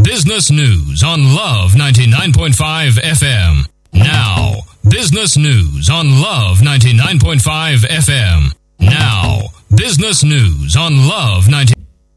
Business News on Love 99.5 FM. Now, Business News on Love 99.5 FM. Now, Business News on Love 90.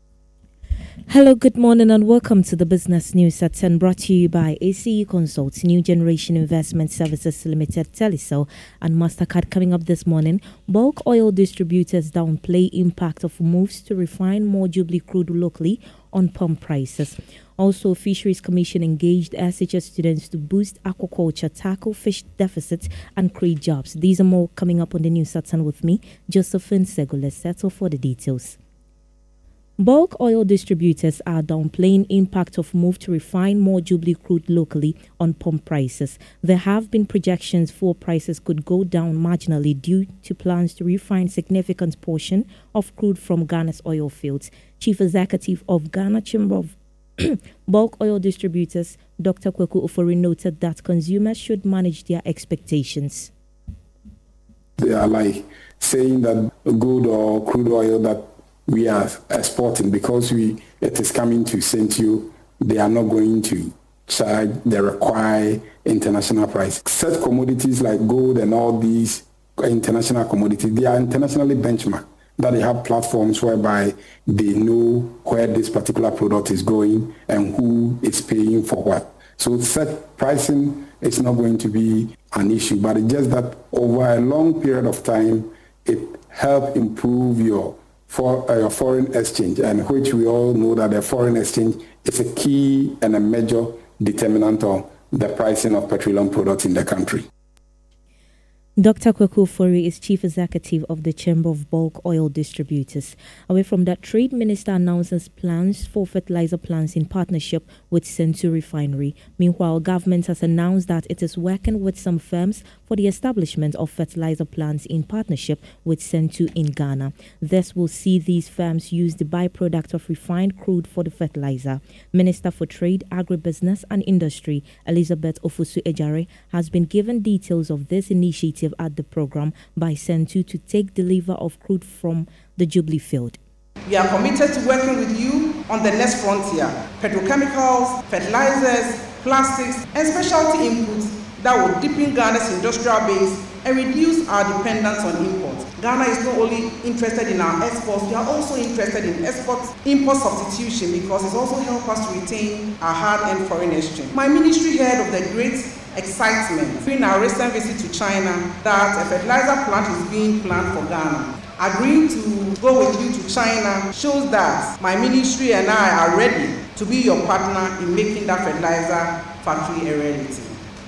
Hello, good morning and welcome to the Business News at 10, brought to you by ACE Consults, New Generation Investment Services Limited, Telecel and MasterCard. Coming up this morning, bulk oil distributors downplay impact of moves to refine more Jubilee crude locally on pump prices. Also, Fisheries Commission engaged SHS students to boost aquaculture, tackle fish deficit and create jobs. These are more coming up on the news at 10 with me, Josephine Sego. Let's settle for the details. Bulk oil distributors are downplaying impact of move to refine more Jubilee crude locally on pump prices. There have been projections for prices could go down marginally due to plans to refine significant portion of crude from Ghana's oil fields. Chief Executive of Ghana Chamber of Bulk Oil Distributors, Dr. Kweku Ofori, noted that consumers should manage their expectations. They are like saying that good or crude oil that we are exporting, because it is coming to Sentio, they are not going to charge the required international price. Such commodities like gold and all these international commodities, they are internationally benchmarked, that they have platforms whereby they know where this particular product is going and who is paying for what. So such pricing is not going to be an issue, but it's just that over a long period of time, it helps improve your foreign exchange, and which we all know that the foreign exchange is a key and a major determinant of the pricing of petroleum products in the country. Dr. Kweku Ofori is Chief Executive of the Chamber of Bulk Oil Distributors. Away from that, Trade Minister announces plans for fertilizer plants in partnership with Sentu Refinery. Meanwhile, government has announced that it is working with some firms for the establishment of fertilizer plants in partnership with Sentu in Ghana. This will see these firms use the byproduct of refined crude for the fertilizer. Minister for Trade, Agribusiness and Industry, Elizabeth Ofosu-Ejare, has been given details of this initiative at the program by Sentu to take deliver of crude from the Jubilee field. We are committed to working with you on the next frontier: petrochemicals, fertilizers, plastics, and specialty inputs that will deepen Ghana's industrial base and reduce our dependence on imports. Ghana is not only interested in our exports, we are also interested in import substitution, because it also helps us to retain our hard-earned foreign exchange. My ministry heard of the great excitement during our recent visit to China that a fertilizer plant is being planned for Ghana. Agreeing to go with you to China shows that my ministry and I are ready to be your partner in making that fertilizer factory a reality.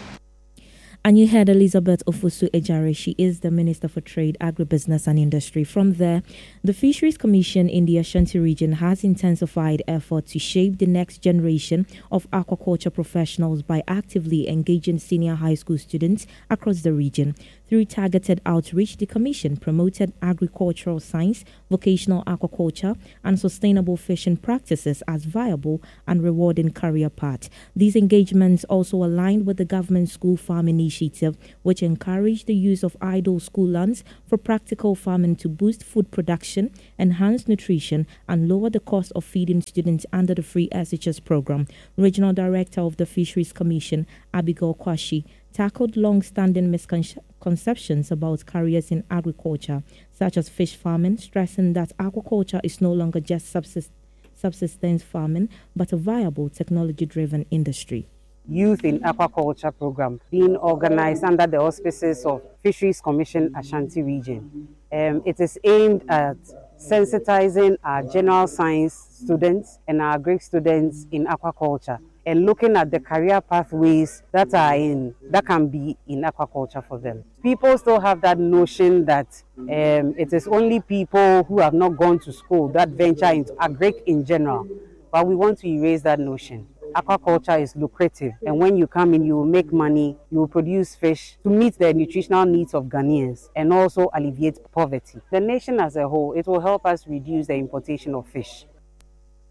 And you heard Elizabeth Ofosu-Ejare. She is the Minister for Trade, Agribusiness and Industry. From there, the Fisheries Commission in the Ashanti region has intensified efforts to shape the next generation of aquaculture professionals by actively engaging senior high school students across the region. Through targeted outreach, the Commission promoted agricultural science, vocational aquaculture, and sustainable fishing practices as viable and rewarding career paths. These engagements also aligned with the government school farm initiative, which encouraged the use of idle school lands for practical farming to boost food production, enhance nutrition, and lower the cost of feeding students under the free SHS program. Regional Director of the Fisheries Commission, Abigail Kwashi, tackled long-standing misconceptions about careers in agriculture, such as fish farming, stressing that aquaculture is no longer just subsistence farming, but a viable technology-driven industry. Youth in Aquaculture program being organized under the auspices of Fisheries Commission Ashanti region. It is aimed at sensitizing our general science students and our Greek students in aquaculture, and looking at the career pathways that can be in aquaculture for them. People still have that notion that it is only people who have not gone to school that venture into agric in general, but we want to erase that notion. Aquaculture is lucrative, and when you come in, you will make money, you will produce fish to meet the nutritional needs of Ghanaians and also alleviate poverty. The nation as a whole, it will help us reduce the importation of fish.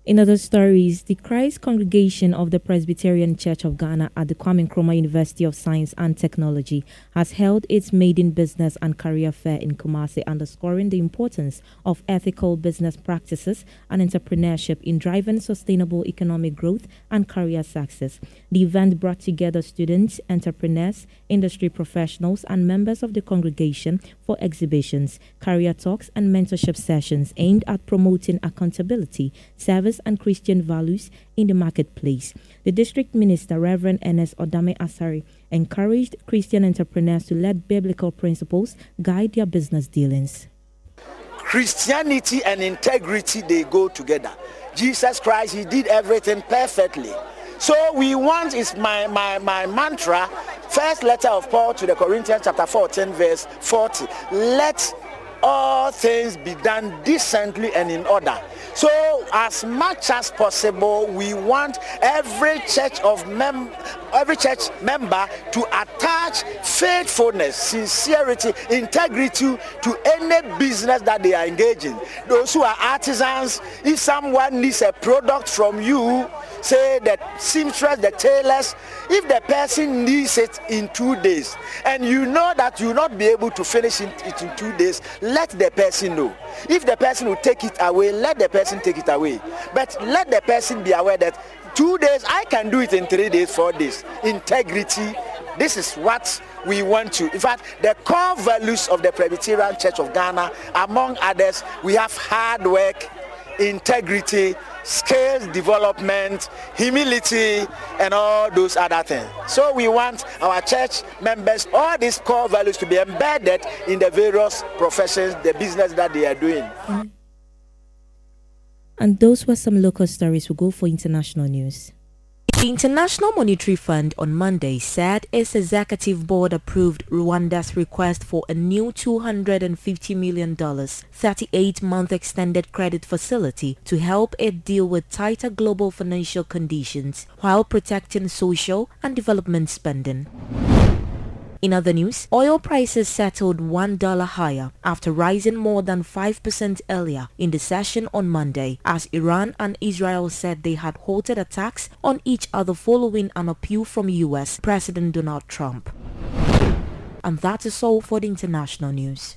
In other stories, the Christ Congregation of the Presbyterian Church of Ghana at the Kwame Nkrumah University of Science and Technology has held its maiden business and career fair in Kumasi, underscoring the importance of ethical business practices and entrepreneurship in driving sustainable economic growth and career success. The event brought together students, entrepreneurs, industry professionals, and members of the congregation for exhibitions, career talks, and mentorship sessions aimed at promoting accountability, service, and Christian values in the marketplace. The district minister, Reverend Ernest Odame Asari, encouraged Christian entrepreneurs to let biblical principles guide their business dealings. Christianity and integrity, they go together. Jesus Christ, he did everything perfectly. So we want, is my mantra, first letter of Paul to the Corinthians chapter 14 verse 40. Let all things be done decently and in order. So as much as possible, we want every church member to attach faithfulness, sincerity, integrity to any business that they are engaging. Those who are artisans, if someone needs a product from you, say the seamstress, the tailors, if the person needs it in 2 days and you know that you will not be able to finish it in 2 days, let the person know. If the person will take it away, let the person take it away. But let the person be aware that 2 days, I can do it in 3 days, 4 days. Integrity, this is what we want to. In fact, the core values of the Presbyterian Church of Ghana, among others, we have hard work, integrity, skills development, humility, and all those other things. So we want our church members, all these core values to be embedded in the various professions, the business that they are doing. And those were some local stories. We'll go for international news. The International Monetary Fund on Monday said its executive board approved Rwanda's request for a new $250 million 38-month extended credit facility to help it deal with tighter global financial conditions while protecting social and development spending. In other news, oil prices settled $1 higher after rising more than 5% earlier in the session on Monday, as Iran and Israel said they had halted attacks on each other following an appeal from US President Donald Trump. And that is all for the international news.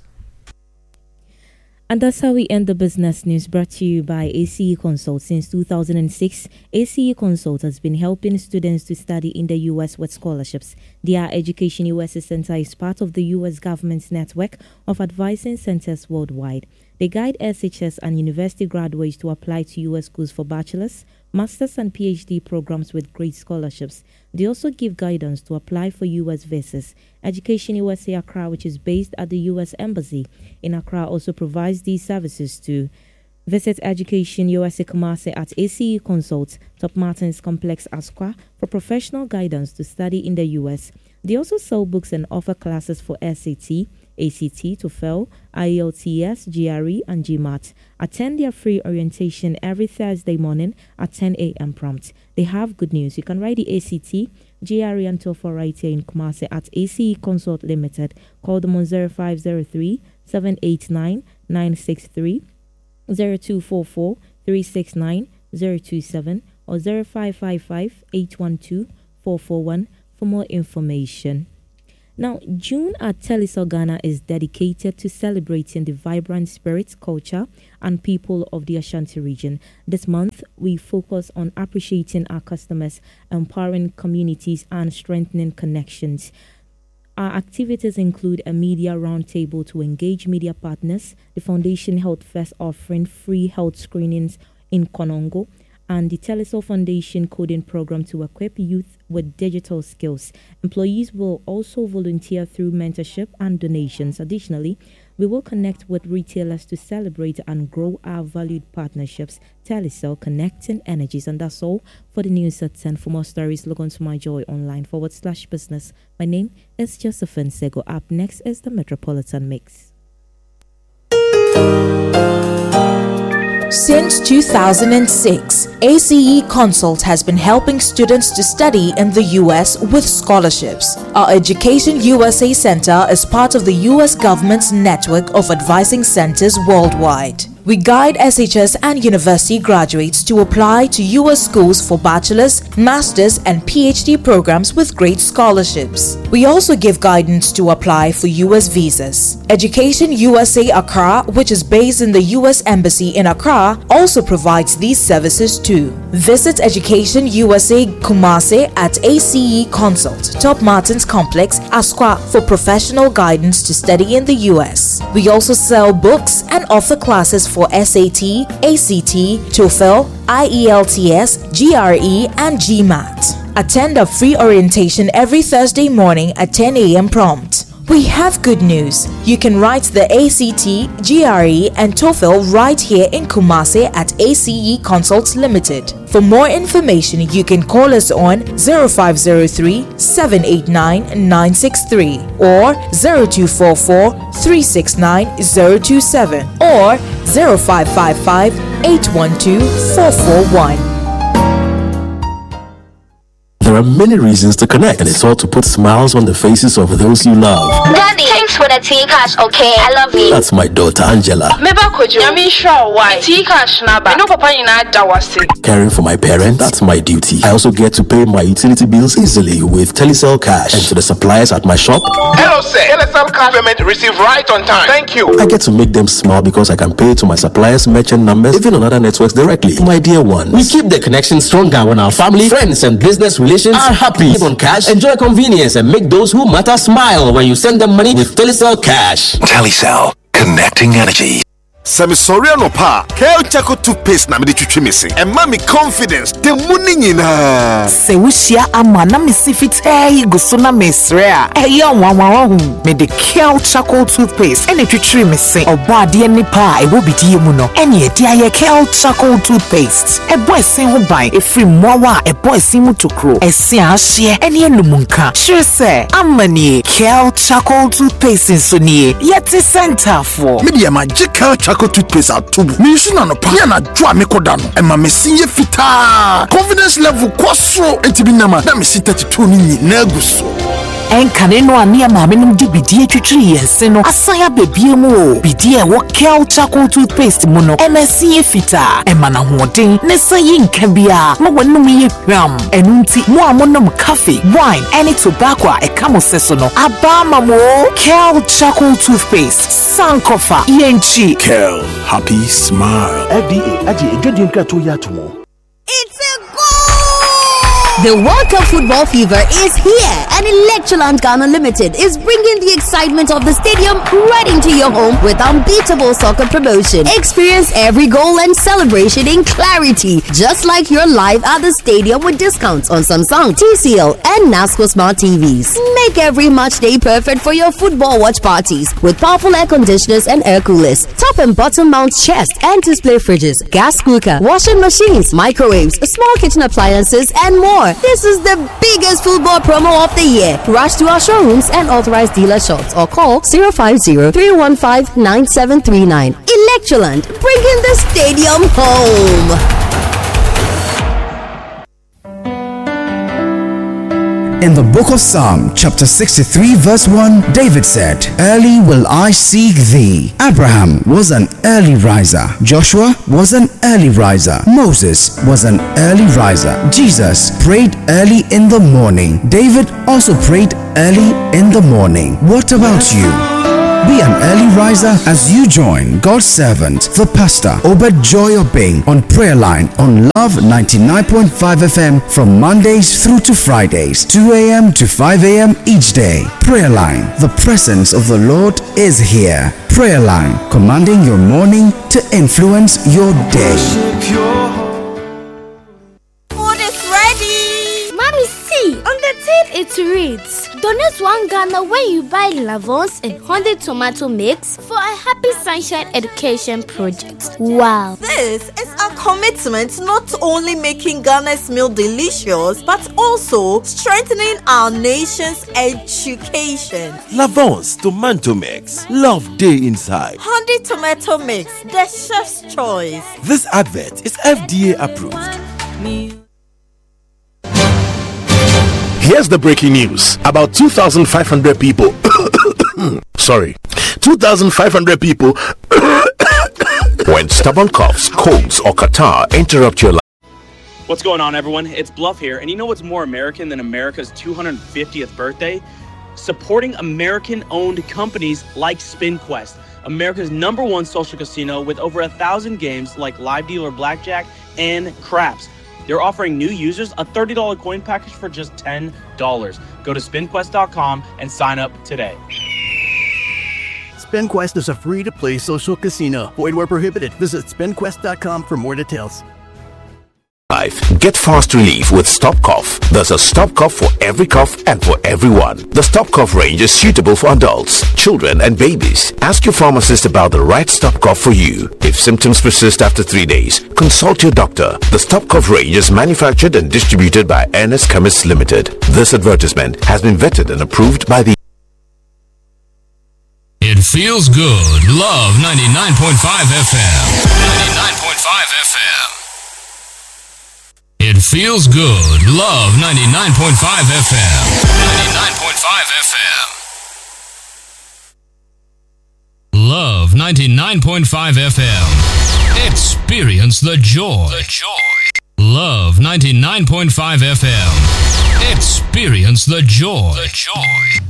And that's how we end the business news, brought to you by ACE Consult. Since 2006, ACE Consult has been helping students to study in the U.S. with scholarships. Their Education USA Center is part of the U.S. government's network of advising centers worldwide. They guide SHS and university graduates to apply to U.S. schools for bachelor's, master's and PhD programs with great scholarships. They also give guidance to apply for U.S. visas. Education USA Accra, which is based at the U.S. Embassy in Accra, also provides these services too. Visit Education USA Kumasi at ACE Consult, Top Martins Complex, Asqua, for professional guidance to study in the U.S. They also sell books and offer classes for SAT, ACT, TOEFL, IELTS, GRE, and GMAT. Attend their free orientation every Thursday morning at 10 a.m. prompt. They have good news. You can write the ACT, GRE, and TOEFL right here in Kumasi at ACE Consult Limited. Call them on 0503 789 963, 0244 369 027, or 0555 812 441 for more information. Now, June at Telecel Ghana is dedicated to celebrating the vibrant spirit, culture, and people of the Ashanti region. This month, we focus on appreciating our customers, empowering communities, and strengthening connections. Our activities include a media roundtable to engage media partners, the Foundation Health Fest offering free health screenings in Konongo, and the Telecel Foundation Coding Program to equip youth with digital skills. Employees will also volunteer through mentorship and donations. Additionally, we will connect with retailers to celebrate and grow our valued partnerships. Telecel, connecting energies. And that's all for the news at 10. For more stories, log on to myjoyonline.com/business. My name is Josephine Sego. Up next is the Metropolitan Mix. Since 2006, ACE Consult has been helping students to study in the U.S. with scholarships. Our Education USA Center is part of the U.S. government's network of advising centers worldwide. We guide SHS and university graduates to apply to US schools for bachelor's, master's, and PhD programs with great scholarships. We also give guidance to apply for US visas. Education USA Accra, which is based in the US Embassy in Accra, also provides these services too. Visit Education USA Kumasi at ACE Consult, Top Martins Complex, Asqua for professional guidance to study in the US. We also sell books and offer classes for SAT, ACT, TOEFL, IELTS, GRE, and GMAT. Attend a free orientation every Thursday morning at 10 a.m. prompt. We have good news. You can write the ACT, GRE, and TOEFL right here in Kumasi at ACE Consults Limited. For more information, you can call us on 0503-789-963 or 0244-369-027 or 0555-812-441. There are many reasons to connect, and it's all to put smiles on the faces of those you love. Daddy, thanks for the tea cash, okay? I love you. That's my daughter, Angela. Caring for my parents, that's my duty. I also get to pay my utility bills easily with Telecel Cash. And to the suppliers at my shop, hello sir, Telecel Cash payment received right on time. Thank you. I get to make them smile because I can pay to my suppliers' merchant numbers, even on other networks directly. My dear ones, we keep the connection stronger when our family, friends, and business relations are happy. Live on cash, enjoy convenience, and make those who matter smile when you send them money with Telecel Cash. Telecel, connecting energy. Samisoriano pa, Kel Chaco toothpaste na me de twitwe me se. And mommy confidence, the money nyina. Se wushia ama na me sifit guso na mesrea. Eya wanwa me de Kel Chaco toothpaste. Ene twitwe me se. Oba de ni pa e wo bidie mu no. Ene e dia ye Kel Chaco toothpaste. E boy sen ho ban, e free mowa, e boy sen mu tokro. E se ahye, ene enumunka. Sure se, amani Kel Chaco toothpaste so nie. Yeti center for. Me de magic Kel Chaco toothpaste atubu. Me use na no pa na dwa me koda no. E ma me sinye fita. Confidence level kwaso entibi nama na me sin 32 ni na guso. Enkane no ani ama me num di bidie twitwiri yense no asan ya bebie mu o. Bidie wo Kel Chaco toothpaste mu no. MSC fita. E ma na hoden ne sayi nka bia. Mo wonum ye hwam. Enu nti mo amonum coffee, wine, any tobacco e kamo seso no. Aba mamo Kel Chaco toothpaste. Sankofa yenchi. Kel, happy smile. FDA aje ejodi nkrato ya tomo. It's a The World Cup football fever is here, and Electroland Ghana Limited is bringing the excitement of the stadium right into your home with unbeatable soccer promotion. Experience every goal and celebration in clarity, just like you're live at the stadium with discounts on Samsung, TCL, and NASCO Smart TVs. Make every match day perfect for your football watch parties with powerful air conditioners and air coolers, top and bottom mount chest and display fridges, gas cooker, washing machines, microwaves, small kitchen appliances, and more. This is the biggest football promo of the year. Rush to our showrooms and authorized dealer shops or call 050-315-9739. Electroland, bringing the stadium home. In the book of Psalm, chapter 63, verse 1, David said, "Early will I seek thee." Abraham was an early riser. Joshua was an early riser. Moses was an early riser. Jesus prayed early in the morning. David also prayed early in the morning. What about you? Be an early riser as you join God's servant, the pastor, Obed Joy Obeng, on Prayer Line on Love 99.5 FM from Mondays through to Fridays, 2 a.m. to 5 a.m. each day. Prayer Line, the presence of the Lord is here. Prayer Line, commanding your morning to influence your day. Food is ready! Mommy, see, on the tip it reads, "Donate one Ghana when you buy Lavons and 100 tomato mix for a Happy Sunshine Education project." Wow! This is a commitment not only making Ghana's meal delicious, but also strengthening our nation's education. Lavons tomato mix, love day inside. 100 tomato mix, the chef's choice. This advert is FDA approved. Here's the breaking news. About 2,500 people 2,500 people When stubborn coughs, colds, or catarrh interrupt your life. What's going on, everyone? It's Bluff here, and you know what's more American than America's 250th birthday? Supporting American-owned companies like SpinQuest, America's #1 social casino with over 1,000 games like live dealer blackjack and craps. They're offering new users a $30 coin package for just $10. Go to spinquest.com and sign up today. SpinQuest is a free-to-play social casino. Void where prohibited. Visit spinquest.com for more details. Get fast relief with Stop Cough. There's a Stop Cough for every cough and for everyone. The Stop Cough range is suitable for adults, children, and babies. Ask your pharmacist about the right Stop Cough for you. If symptoms persist after 3 days, consult your doctor. The Stop Cough range is manufactured and distributed by Ernest Chemists Limited. This advertisement has been vetted and approved by the... It feels good. Love 99.5 FM. 99.5 FM. It feels good. Love 99.5 FM. 99.5 FM. Love 99.5 FM. Experience the joy. The joy. Love 99.5 FM. Experience the joy. The joy.